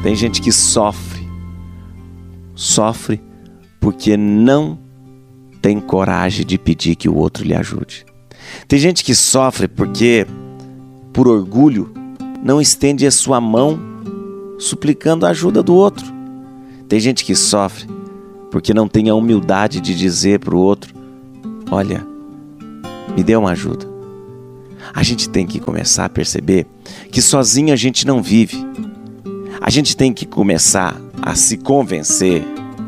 Tem gente que sofre porque não tem coragem de pedir que o outro lhe ajude. Tem gente que sofre porque, por orgulho, não estende a sua mão suplicando a ajuda do outro. Tem gente que sofre porque não tem a humildade de dizer para o outro: olha, me dê uma ajuda. A gente tem que começar a perceber que sozinho a gente não vive. A gente tem que começar a se convencer,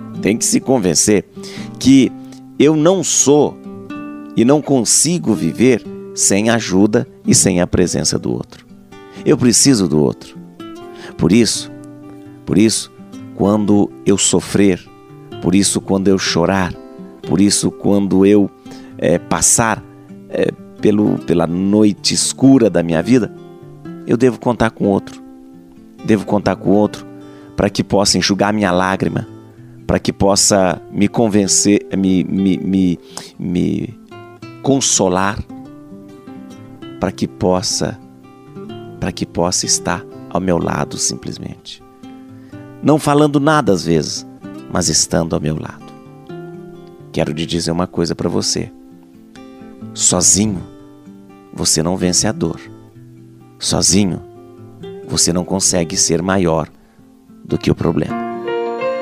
que eu não sou e não consigo viver sem ajuda e sem a presença do outro. Eu preciso do outro. Por isso, quando eu sofrer, por isso quando eu chorar, por isso quando eu passar pela noite escura da minha vida, eu devo contar com outro. Devo contar com outro para que possa enxugar minha lágrima, para que possa me convencer, me consolar, para que possa estar ao meu lado simplesmente. Não falando nada às vezes, mas estando ao meu lado. Quero te dizer uma coisa para você. Sozinho, você não vence a dor. Sozinho, você não consegue ser maior do que o problema.